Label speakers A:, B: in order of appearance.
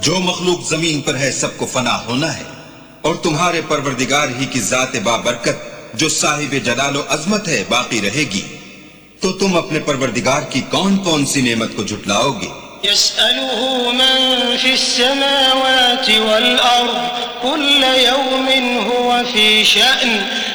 A: जो मखलूक जमीन पर है सबको फना होना है, और तुम्हारे परवरदिगार ही की जात बाबरकत जो साहिब जलालो अजमत है बाकी रहेगी। तो तुम अपने परवरदिगार की कौन कौन सी नेमत को झुटलाओगे?
B: यस्अलुहु मन फिस्समावाति वल अर्द कुल्ल यौमिन हुवा फी शअन